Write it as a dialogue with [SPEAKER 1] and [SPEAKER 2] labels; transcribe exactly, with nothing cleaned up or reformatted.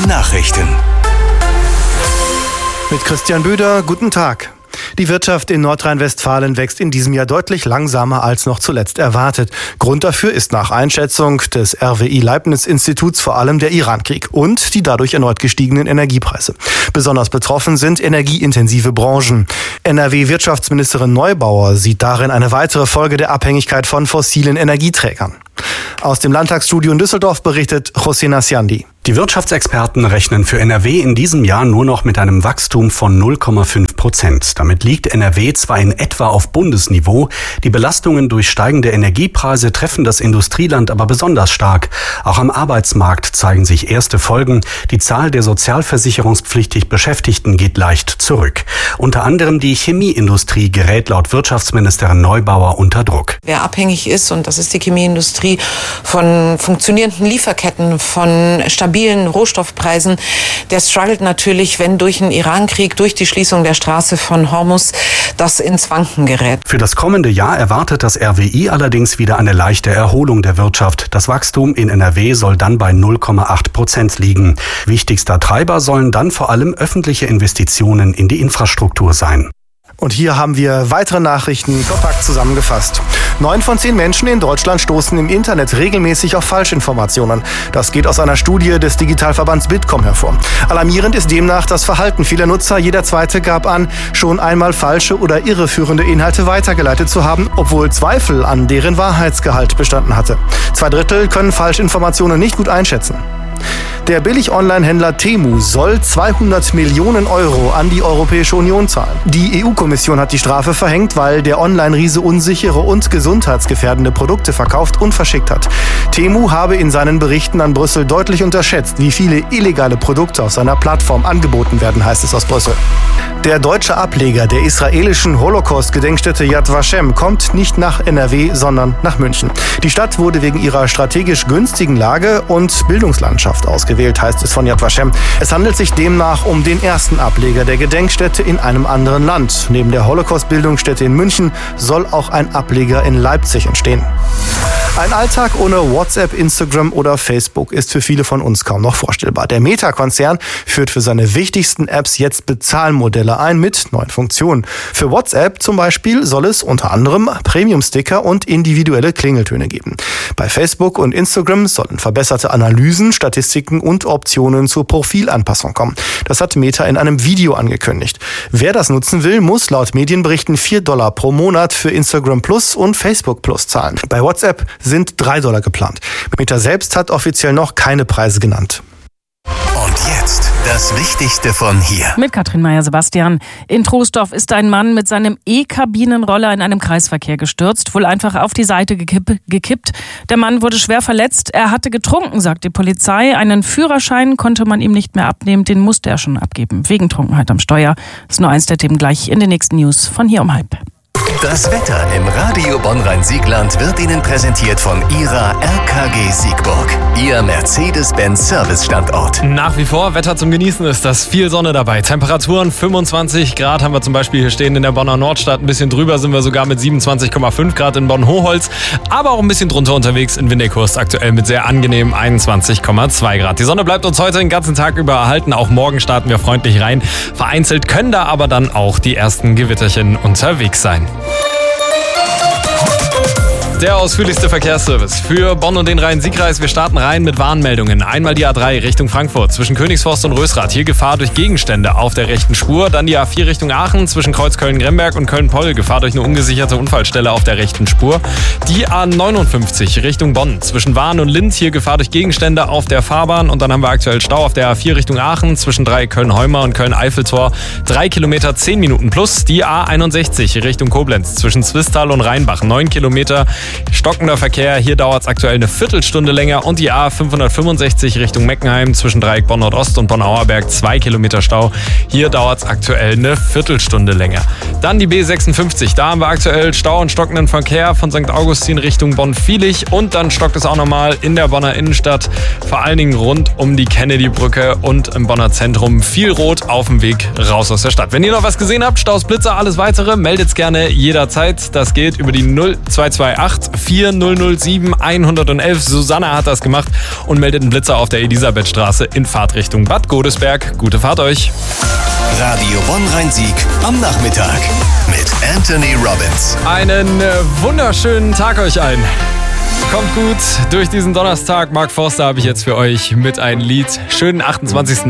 [SPEAKER 1] Nachrichten.
[SPEAKER 2] Mit Christian Böder, guten Tag. Die Wirtschaft in Nordrhein-Westfalen wächst in diesem Jahr deutlich langsamer als noch zuletzt erwartet. Grund dafür ist nach Einschätzung des R W I-Leibniz-Instituts vor allem der Irankrieg und die dadurch erneut gestiegenen Energiepreise. Besonders betroffen sind energieintensive Branchen. N R W-Wirtschaftsministerin Neubauer sieht darin eine weitere Folge der Abhängigkeit von fossilen Energieträgern. Aus dem Landtagsstudio in Düsseldorf berichtet José Nasciandi.
[SPEAKER 3] Die Wirtschaftsexperten rechnen für N R W in diesem Jahr nur noch mit einem Wachstum von null Komma fünf Prozent. Damit liegt N R W zwar in etwa auf Bundesniveau, die Belastungen durch steigende Energiepreise treffen das Industrieland aber besonders stark. Auch am Arbeitsmarkt zeigen sich erste Folgen. Die Zahl der sozialversicherungspflichtig Beschäftigten geht leicht zurück. Unter anderem die Chemieindustrie gerät laut Wirtschaftsministerin Neubauer unter Druck.
[SPEAKER 4] Wer abhängig ist, und das ist die Chemieindustrie, von funktionierenden Lieferketten, von stabilen Rohstoffpreisen, der struggelt natürlich, wenn durch den Irankrieg, durch die Schließung der Straße von Hormuz, das ins Wanken gerät.
[SPEAKER 3] Für das kommende Jahr erwartet das R W I allerdings wieder eine leichte Erholung der Wirtschaft. Das Wachstum in N R W soll dann bei null Komma acht Prozent liegen. Wichtigster Treiber sollen dann vor allem öffentliche Investitionen in die Infrastruktur sein.
[SPEAKER 2] Und hier haben wir weitere Nachrichten kompakt zusammengefasst. Neun von zehn Menschen in Deutschland stoßen im Internet regelmäßig auf Falschinformationen. Das geht aus einer Studie des Digitalverbands Bitkom hervor. Alarmierend ist demnach das Verhalten vieler Nutzer. Jeder Zweite gab an, schon einmal falsche oder irreführende Inhalte weitergeleitet zu haben, obwohl Zweifel an deren Wahrheitsgehalt bestanden hatte. Zwei Drittel können Falschinformationen nicht gut einschätzen. Der Billig-Online-Händler Temu soll zweihundert Millionen Euro an die Europäische Union zahlen. Die E U-Kommission hat die Strafe verhängt, weil der Online-Riese unsichere und gesundheitsgefährdende Produkte verkauft und verschickt hat. Temu habe in seinen Berichten an Brüssel deutlich unterschätzt, wie viele illegale Produkte auf seiner Plattform angeboten werden, heißt es aus Brüssel. Der deutsche Ableger der israelischen Holocaust-Gedenkstätte Yad Vashem kommt nicht nach N R W, sondern nach München. Die Stadt wurde wegen ihrer strategisch günstigen Lage und Bildungslandschaft ausgewählt, heißt es von Yad Vashem. Es handelt sich demnach um den ersten Ableger der Gedenkstätte in einem anderen Land. Neben der Holocaust-Bildungsstätte in München soll auch ein Ableger in Leipzig entstehen. Ein Alltag ohne WhatsApp, Instagram oder Facebook ist für viele von uns kaum noch vorstellbar. Der Meta-Konzern führt für seine wichtigsten Apps jetzt Bezahlmodelle ein mit neuen Funktionen. Für WhatsApp zum Beispiel soll es unter anderem Premium-Sticker und individuelle Klingeltöne geben. Bei Facebook und Instagram sollen verbesserte Analysen, Statistiken und Optionen zur Profilanpassung kommen. Das hat Meta in einem Video angekündigt. Wer das nutzen will, muss laut Medienberichten vier Dollar pro Monat für Instagram Plus und Facebook Plus zahlen. Bei WhatsApp sind drei Dollar geplant. Meta selbst hat offiziell noch keine Preise genannt.
[SPEAKER 1] Und jetzt das Wichtigste von hier.
[SPEAKER 5] Mit Katrin Meyer-Sebastian. In Troisdorf ist ein Mann mit seinem E-Kabinenroller in einem Kreisverkehr gestürzt, wohl einfach auf die Seite gekipp, gekippt. Der Mann wurde schwer verletzt. Er hatte getrunken, sagt die Polizei. Einen Führerschein konnte man ihm nicht mehr abnehmen. Den musste er schon abgeben, wegen Trunkenheit am Steuer. Das ist nur eins der Themen gleich in den nächsten News von hier um halb.
[SPEAKER 1] Das Wetter im Radio Bonn-Rhein-Siegland wird Ihnen präsentiert von Ihrer R K G Siegburg, Ihr Mercedes-Benz-Service-Standort.
[SPEAKER 6] Nach wie vor Wetter zum Genießen ist das, viel Sonne dabei. Temperaturen fünfundzwanzig Grad haben wir zum Beispiel hier stehen in der Bonner Nordstadt. Ein bisschen drüber sind wir sogar mit siebenundzwanzig Komma fünf Grad in Bonn-Hochholz. Aber auch ein bisschen drunter unterwegs in Windekhurst, aktuell mit sehr angenehmen einundzwanzig Komma zwei Grad. Die Sonne bleibt uns heute den ganzen Tag über erhalten. Auch morgen starten wir freundlich rein. Vereinzelt können da aber dann auch die ersten Gewitterchen unterwegs sein. Der ausführlichste Verkehrsservice für Bonn und den Rhein-Sieg-Kreis. Wir starten rein mit Warnmeldungen. Einmal die A drei Richtung Frankfurt zwischen Königsforst und Rösrath. Hier Gefahr durch Gegenstände auf der rechten Spur. Dann die A vier Richtung Aachen zwischen Kreuz Köln-Gremberg und Köln-Poll. Gefahr durch eine ungesicherte Unfallstelle auf der rechten Spur. Die A neunundfünfzig Richtung Bonn zwischen Wahn und Linz. Hier Gefahr durch Gegenstände auf der Fahrbahn. Und dann haben wir aktuell Stau auf der A vier Richtung Aachen zwischen Dreieck Köln-Heumer und Köln-Eiffeltor. Drei Kilometer, zehn Minuten plus. Die A einundsechzig Richtung Koblenz zwischen Zwistal und Rheinbach. Neun Kilometer. Stockender Verkehr, hier dauert es aktuell eine Viertelstunde länger. Und die A fünfhundertfünfundsechzig Richtung Meckenheim zwischen Dreieck Bonn Nordost und Bonn-Auerberg, zwei Kilometer Stau. Hier dauert es aktuell eine Viertelstunde länger. Dann die B sechsundfünfzig, da haben wir aktuell Stau und stockenden Verkehr von Sankt Augustin Richtung Bonn-Viehlich. Und dann stockt es auch nochmal in der Bonner Innenstadt, vor allen Dingen rund um die Kennedy-Brücke und im Bonner Zentrum. Viel Rot auf dem Weg raus aus der Stadt. Wenn ihr noch was gesehen habt, Staus, Blitzer, alles weitere, meldet es gerne jederzeit. Das geht über die null zwei zwei acht acht vier null null sieben eins null eins. Susanna hat das gemacht und meldet einen Blitzer auf der Elisabethstraße in Fahrtrichtung Bad Godesberg. Gute Fahrt euch.
[SPEAKER 1] Radio Bonn-Rhein-Sieg am Nachmittag mit Anthony Robbins.
[SPEAKER 6] Einen äh, wunderschönen Tag euch allen. Kommt gut durch diesen Donnerstag. Mark Forster habe ich jetzt für euch mit einem Lied. Schönen achtundzwanzigsten